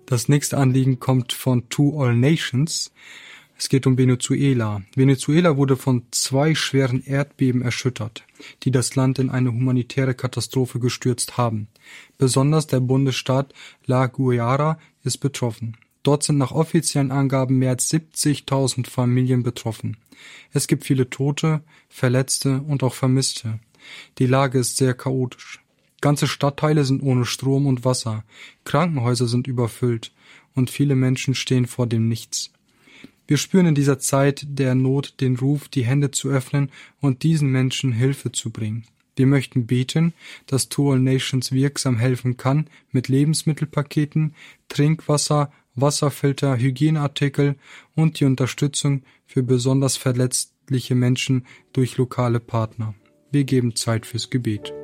Das nächste Anliegen kommt von To All Nations. Es geht um Venezuela. Venezuela wurde von 2 schweren Erdbeben erschüttert, die das Land in eine humanitäre Katastrophe gestürzt haben. Besonders der Bundesstaat La Guaira ist betroffen. Dort sind nach offiziellen Angaben mehr als 70.000 Familien betroffen. Es gibt viele Tote, Verletzte und auch Vermisste. Die Lage ist sehr chaotisch. Ganze Stadtteile sind ohne Strom und Wasser. Krankenhäuser sind überfüllt und viele Menschen stehen vor dem Nichts. Wir spüren in dieser Zeit der Not den Ruf, die Hände zu öffnen und diesen Menschen Hilfe zu bringen. Wir möchten beten, dass To All Nations wirksam helfen kann mit Lebensmittelpaketen, Trinkwasser, Wasserfilter, Hygieneartikel und die Unterstützung für besonders verletzliche Menschen durch lokale Partner. Wir geben Zeit fürs Gebet.